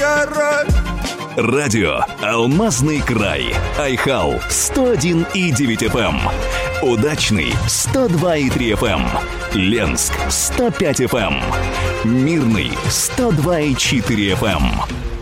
горой. Радио «Алмазный край». Айхал 101,9 FM. Удачный 102,3 FM. Ленск 105 FM. Мирный 102,4 FM.